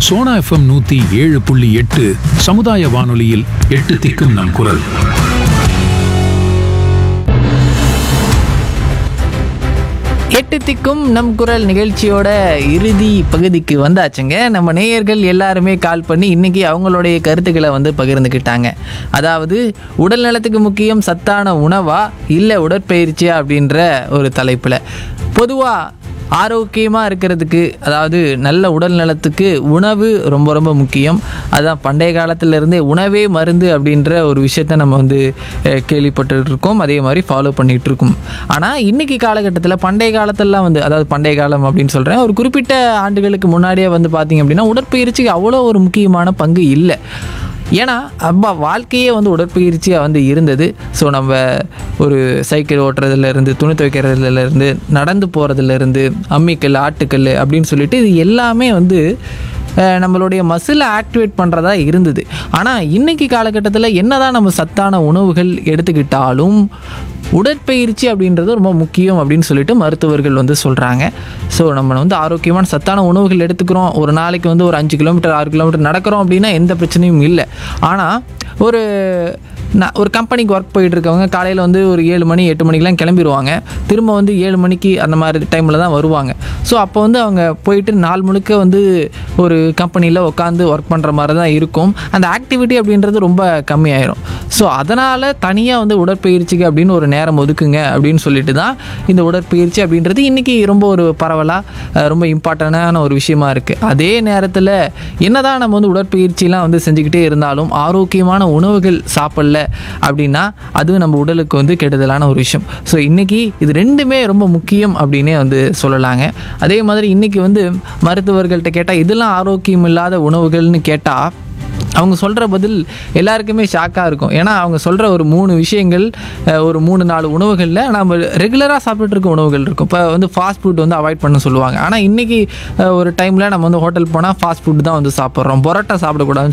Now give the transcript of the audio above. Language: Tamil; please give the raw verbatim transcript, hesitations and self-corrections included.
சோனா எஃப்எம் நூத்தி ஏழு புள்ளி எட்டு சமுதாய வானொலியில் எட்டு திக்கும் நம் குரல். எட்டு திக்கும் நம் குரல் நிகழ்ச்சியோட இறுதி பகுதிக்கு வந்தாச்சுங்க. நம்ம நேயர்கள் எல்லாருமே கால் பண்ணி இன்னைக்கு அவங்களுடைய கருத்துக்களை வந்து பகிர்ந்துக்கிட்டாங்க. அதாவது உடல் நலத்துக்கு முக்கியம் சத்தான உணவா இல்லை உடற்பயிற்சியா அப்படின்ற ஒரு தலைப்பில். பொதுவாக ஆரோக்கியமாக இருக்கிறதுக்கு, அதாவது நல்ல உடல் நலத்துக்கு உணவு ரொம்ப ரொம்ப முக்கியம். அதான் பண்டைய காலத்திலேருந்தே உணவே மருந்து அப்படின்ற ஒரு விஷயத்த நம்ம வந்து கேள்விப்பட்டு இருக்கோம், அதே மாதிரி ஃபாலோ பண்ணிகிட்டு இருக்கோம். ஆனால் இன்றைக்கி காலகட்டத்தில் பண்டைய காலத்திலலாம் வந்து, அதாவது பண்டைய காலம் அப்படின்னு சொல்கிறேன், ஒரு குறிப்பிட்ட ஆண்டுகளுக்கு முன்னாடியே வந்து பார்த்திங்க அப்படின்னா உடற்பயிற்சிக்கு அவ்வளோ ஒரு முக்கியமான பங்கு இல்லை. ஏன்னா அப்பா வாழ்க்கையே வந்து உடற்பயிற்சியாக வந்து இருந்தது. ஸோ நம்ம ஒரு சைக்கிள் ஓட்டுறதுலேருந்து, துணி துவைக்கிறதுலேருந்து, நடந்து போகிறதுலேருந்து, அம்மிக்கல், ஆட்டுக்கல் அப்படின்னு சொல்லிட்டு இது எல்லாமே வந்து நம்மளுடைய மசிலை ஆக்டிவேட் பண்ணுறதா இருந்தது. ஆனால் இன்றைக்கி காலகட்டத்தில் என்ன தான் நம்ம சத்தான உணவுகள் எடுத்துக்கிட்டாலும் உடற்பயிற்சி அப்படின்றது ரொம்ப முக்கியம் அப்படின்னு சொல்லிட்டு மருத்துவர்கள் வந்து சொல்கிறாங்க. ஸோ நம்ம வந்து ஆரோக்கியமான சத்தான உணவுகள் எடுத்துக்கிறோம், ஒரு நாளைக்கு வந்து ஒரு அஞ்சு கிலோமீட்டர் ஆறு கிலோமீட்டர் நடக்கிறோம் அப்படின்னா எந்த பிரச்சனையும் இல்லை. ஆனால் ஒரு நான் ஒரு கம்பெனிக்கு ஒர்க் போயிட்டு இருக்கவங்க காலையில் வந்து ஒரு ஏழு மணி எட்டு மணிக்கெலாம் கிளம்பிடுவாங்க. திரும்ப வந்து ஏழு மணிக்கு அந்த மாதிரி டைமில் தான் வருவாங்க. ஸோ அப்போ வந்து அவங்க போயிட்டு நாள் முழுக்க வந்து ஒரு கம்பெனியில் உட்காந்து ஒர்க் பண்ணுற மாதிரி தான் இருக்கும். அந்த ஆக்டிவிட்டி அப்படின்றது ரொம்ப கம்மியாயிரும். ஸோ அதனால் தனியாக வந்து உடற்பயிற்சிக்கு அப்படின்னு ஒரு நேரம் ஒதுக்குங்க அப்படின்னு சொல்லிட்டு தான் இந்த உடற்பயிற்சி அப்படின்றது இன்றைக்கி ரொம்ப ஒரு பரவலாக ரொம்ப இம்பார்ட்டண்டான ஒரு விஷயமா இருக்குது. அதே நேரத்தில் என்ன தான் நம்ம வந்து உடற்பயிற்சிலாம் வந்து செஞ்சுக்கிட்டே இருந்தாலும் ஆரோக்கியமான உணவுகள் சாப்பிடல அப்படின்னா அது நம்ம உடலுக்கு வந்து கெடுதலான ஒரு விஷயம். ஸோ இன்றைக்கி இது ரெண்டுமே ரொம்ப முக்கியம் அப்படின்னே வந்து சொல்லலாங்க. அதே மாதிரி இன்றைக்கி வந்து மருத்துவர்கள்ட்ட கேட்டால் இதெல்லாம் ஆரோக்கியம் இல்லாத உணவுகள்னு கேட்டால் அவங்க சொல்கிற பதில் எல்லாருக்குமே ஷாக்காக இருக்கும். ஏன்னா அவங்க சொல்கிற ஒரு மூணு விஷயங்கள், ஒரு மூணு நாலு உணவுகளில் நம்ம ரெகுலராக சாப்பிட்டுட்டு இருக்க உணவுகள் இருக்கும். இப்போ வந்து ஃபாஸ்ட் ஃபுட் வந்து அவாய்ட் பண்ண சொல்லுவாங்க. ஆனால் இன்றைக்கி ஒரு டைமில் நம்ம வந்து ஹோட்டல் போனால் ஃபாஸ்ட் ஃபுட் தான் வந்து சாப்பிட்றோம். பரோட்டா சாப்பிடக்கூடாதுன்னு